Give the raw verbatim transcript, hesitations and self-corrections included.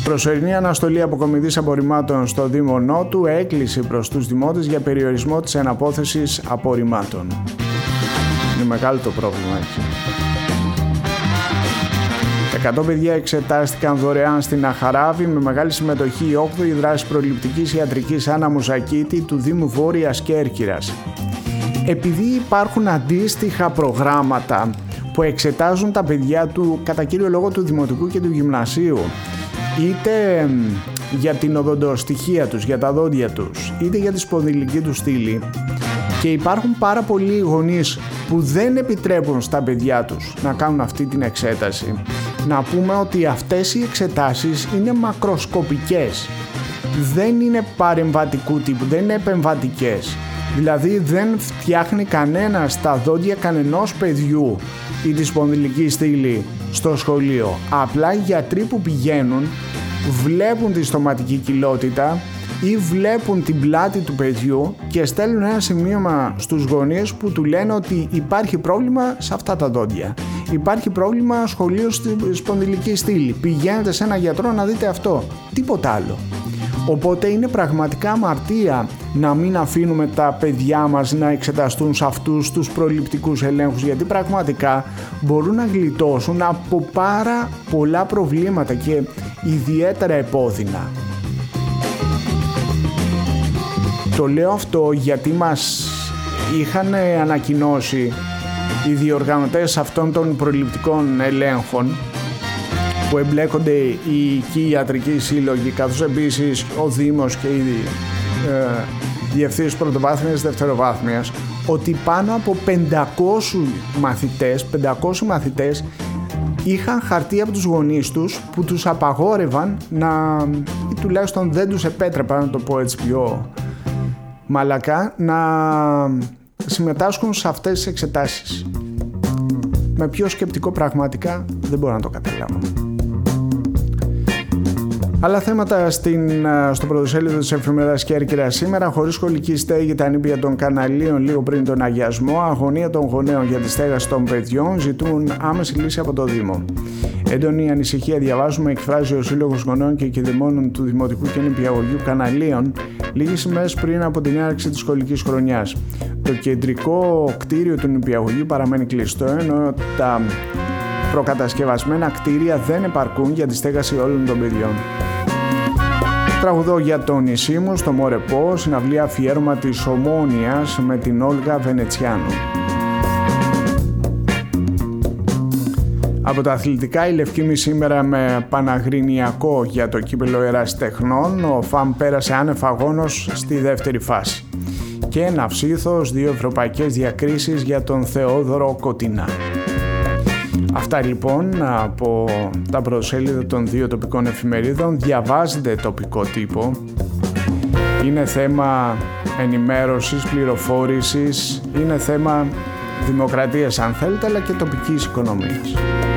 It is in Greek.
Προσωρινή αναστολή αποκομιδής απορριμμάτων στο Δήμο Νότου, έκκληση προς τους δημότες για περιορισμό της εναπόθεσης απορριμμάτων. Είναι μεγάλο το πρόβλημα εκεί. εκατό παιδιά εξετάστηκαν δωρεάν στην Αχαράβη με μεγάλη συμμετοχή η όγδοη δράση προληπτικής ιατρικής Άννα Μουζακίτη του Δήμου Βόρειας Κέρκυρας. Επειδή υπάρχουν αντίστοιχα προγράμματα που εξετάζουν τα παιδιά του, κατά κύριο λόγο του Δημοτικού και του Γυμνασίου, είτε για την οδοντοστοιχεία τους, για τα δόντια τους, είτε για τη σπονδυλική του στήλη, και υπάρχουν πάρα πολλοί γονείς που δεν επιτρέπουν στα παιδιά τους να κάνουν αυτή την εξέταση, να πούμε ότι αυτές οι εξετάσεις είναι μακροσκοπικές, δεν είναι παρεμβατικού τύπου, δεν είναι επεμβατικές. Δηλαδή δεν φτιάχνει κανένα τα δόντια κανενός παιδιού ή τη σπονδυλική στήλη στο σχολείο. Απλά οι γιατροί που πηγαίνουν βλέπουν τη στοματική κοιλότητα ή βλέπουν την πλάτη του παιδιού και στέλνουν ένα σημείωμα στους γονείς που του λένε ότι υπάρχει πρόβλημα σε αυτά τα δόντια. Υπάρχει πρόβλημα σχολείο στη σπονδυλική στήλη. Πηγαίνετε σε ένα γιατρό να δείτε αυτό. Τίποτα άλλο. Οπότε είναι πραγματικά αμαρτία να μην αφήνουμε τα παιδιά μας να εξεταστούν σε αυτούς τους προληπτικούς ελέγχους, γιατί πραγματικά μπορούν να γλιτώσουν από πάρα πολλά προβλήματα και ιδιαίτερα επώδυνα. Το λέω αυτό γιατί μας είχαν ανακοινώσει οι διοργανωτές αυτών των προληπτικών ελέγχων, που εμπλέκονται οι οικοί ιατρικοί σύλλογοι, καθώς επίσης ο Δήμος και οι ε, διευθύνσεις πρωτοβάθμιας δευτεροβάθμιας, ότι πάνω από πεντακόσιους μαθητές, πεντακόσιοι μαθητές είχαν χαρτί από τους γονείς τους που τους απαγόρευαν να, ή τουλάχιστον δεν τους επέτρεπαν, να το πω έτσι πιο μαλακά, να συμμετάσχουν σε αυτές τις εξετάσεις. Με ποιο σκεπτικό πραγματικά δεν μπορώ να το καταλάβω. Άλλα θέματα στην, στο πρωτοσέλιδο της εφημερίδας Κέρκυρα σήμερα. Χωρίς σχολική στέγη τα νήπια των Καναλίων λίγο πριν τον αγιασμό. Αγωνία των γονέων για τη στέγαση των παιδιών. Ζητούν άμεση λύση από το Δήμο. Έντονη ανησυχία, διαβάζουμε, εκφράζει ο Σύλλογος Γονέων και Κηδεμόνων του Δημοτικού και Νηπιαγωγείου Καναλίων λίγες ημέρες πριν από την έναρξη της σχολικής χρονιάς. Το κεντρικό κτίριο του νηπιαγωγείου παραμένει κλειστό, ενώ τα προκατασκευασμένα κτίρια δεν επαρκούν για τη στέγαση όλων των παιδιών. Τραγουδώ για το νησί μου στο Μορεπό, συναυλία αφιέρωμα της Ομόνοιας με την Όλγα Βενετσιάνου. Από τα αθλητικά, η Λευκήμη σήμερα με Παναγρινιακό για το κύπελλο Ερασιτεχνών. Ο ΦΑΜ πέρασε άνευ αγώνος στη δεύτερη φάση. Και ένα ψήθος, δύο ευρωπαϊκές διακρίσεις για τον Θεόδωρο Κωτινά. Αυτά λοιπόν από τα πρωτοσέλιδα των δύο τοπικών εφημερίδων. Διαβάζετε τοπικό τύπο. Είναι θέμα ενημέρωσης, πληροφόρησης, είναι θέμα δημοκρατίας αν θέλετε, αλλά και τοπικής οικονομίας.